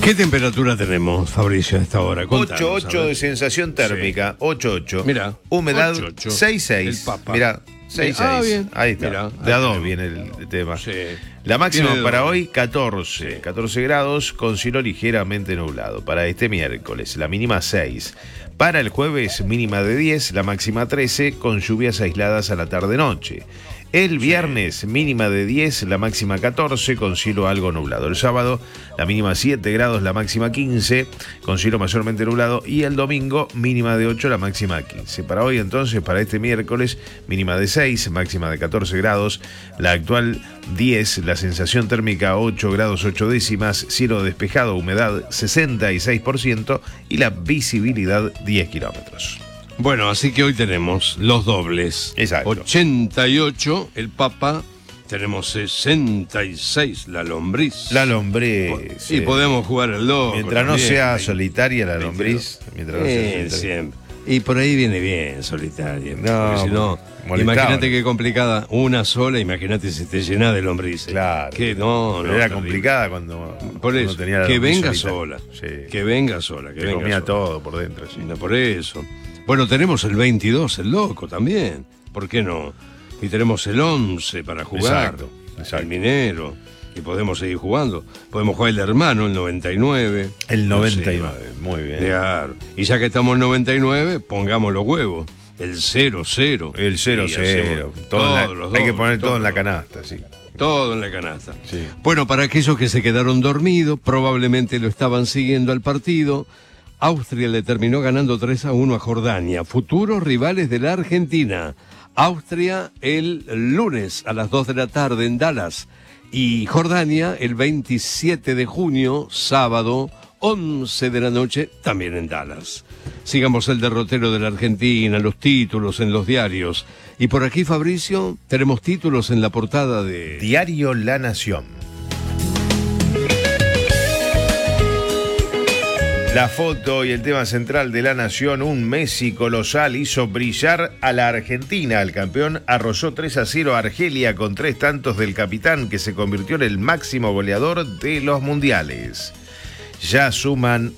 ¿Qué temperatura tenemos, Fabricio, a esta hora? 8,8 de sensación térmica, 8,8. Mira, humedad 8,8. 6,6. Mira, 6,6. Bien. Ahí está. Mirá, de a dos tenemos. viene el tema. Sí. La máxima Viene de para dos. hoy, 14. 14 grados con cielo ligeramente nublado. Para este miércoles, la mínima 6. Para el jueves, mínima de 10, la máxima 13, con lluvias aisladas a la tarde-noche. El viernes, mínima de 10, la máxima 14, con cielo algo nublado. El sábado, la mínima 7 grados, la máxima 15, con cielo mayormente nublado. Y el domingo, mínima de 8, la máxima 15. Para hoy, entonces, para este miércoles, mínima de 6, máxima de 14 grados. La actual 10, la sensación térmica 8 grados 8 décimas, cielo despejado, humedad 66% y la visibilidad 10 kilómetros. Bueno, así que hoy tenemos los dobles. Exacto. 88, el Papa. Tenemos 66, la lombriz. La lombriz. Y podemos jugar el loco. Mientras no también. sea solitaria la lombriz. Mientras no sea solitaria. Siempre. Y por ahí viene bien solitaria. No, porque si no, molestaba. imagínate qué complicada una sola, imagínate si te llena de lombrices. Claro. Que no, Pero no. era terrible. complicada cuando Por uno eso, tenía la que lombriz venga solitaria. sola. Sí. Que venga sola. Que Te venga comía sola. todo por dentro. Sí. No, por eso. Bueno, tenemos el 22, el loco también. ¿Por qué no? Y tenemos el 11 para jugar. Exacto. El minero. Y podemos seguir jugando. Podemos jugar el hermano, el 99. El No 99, sé, muy bien. claro. Y ya que estamos en 99, pongamos los huevos. El 0-0. El 0-0. Y hacemos Todo todos los hay que dobles, poner todo en la todos. canasta, sí. Todo en la canasta. Sí. Bueno, para aquellos que se quedaron dormidos, probablemente lo estaban siguiendo al partido. Austria le terminó ganando 3-1 a Jordania, futuros rivales de la Argentina. Austria el lunes a las 2 de la tarde en Dallas y Jordania el 27 de junio, sábado, 11 de la noche, también en Dallas. Sigamos el derrotero de la Argentina, los títulos en los diarios. Y por aquí, Fabricio, tenemos títulos en la portada de... Diario La Nación. La foto y el tema central de La Nación, un Messi colosal hizo brillar a la Argentina. El campeón arrolló 3-0 a Argelia con 3 tantos del capitán, que se convirtió en el máximo goleador de los mundiales. Ya suman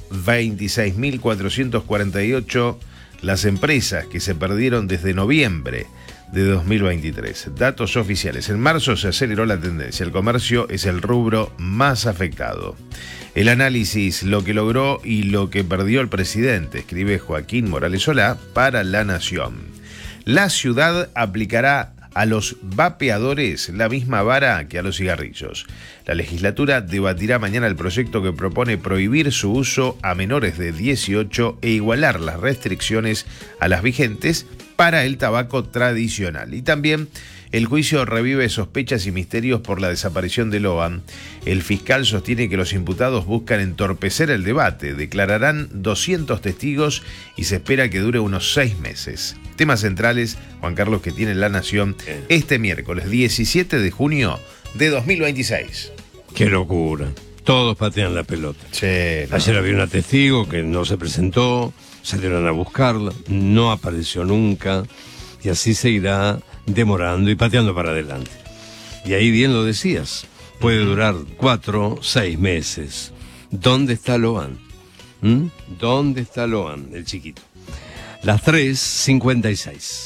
26.448 las empresas que se perdieron desde noviembre de 2023. Datos oficiales. En marzo se aceleró la tendencia. El comercio es el rubro más afectado. El análisis, lo que logró y lo que perdió el presidente, escribe Joaquín Morales Solá para La Nación. La ciudad aplicará a los vapeadores la misma vara que a los cigarrillos. La legislatura debatirá mañana el proyecto que propone prohibir su uso a menores de 18 e igualar las restricciones a las vigentes para el tabaco tradicional. Y también el juicio revive sospechas y misterios por la desaparición de Loan. El fiscal sostiene que los imputados buscan entorpecer el debate. Declararán 200 testigos y se espera que dure unos 6 meses. Temas centrales, Juan Carlos, que tiene La Nación este miércoles 17 de junio de 2026. ¡Qué locura! Todos patean la pelota. Che, no. Ayer había una testigo que no se presentó, salieron a buscarla, no apareció nunca, y así se irá demorando y pateando para adelante. Y ahí bien lo decías, puede durar 4, 6 meses. ¿Dónde está Loan? ¿Dónde está Loan, el chiquito? Las 3:56.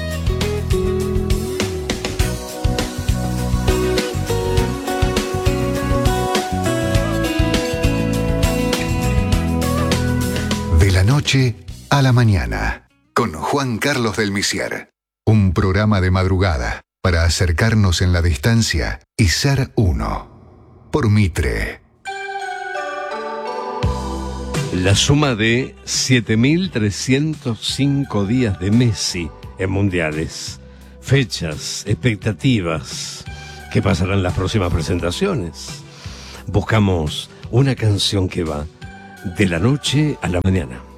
De la noche a la mañana, con Juan Carlos del Misier. Un programa de madrugada para acercarnos en la distancia y ser uno. Por Mitre. La suma de 7.305 días de Messi en mundiales. Fechas, expectativas. ¿Qué pasarán en las próximas presentaciones? Buscamos una canción que va de la noche a la mañana.